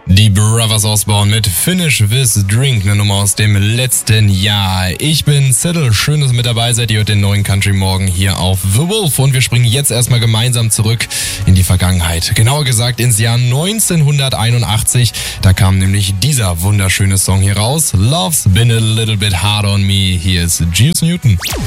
Die Brothers Osborne mit Finish This Drink, eine Nummer aus dem letzten Jahr. Ich bin Siddle, schön, dass ihr mit dabei seid. Ihr hört den neuen Country Morgen hier auf The Wolf und wir springen jetzt erstmal gemeinsam zurück in die Vergangenheit. Genauer gesagt ins Jahr 1981. Da kam nämlich dieser wunderschöne Song hier raus. Love's Been a Little Bit Hard on Me. Hier ist Juice Newton.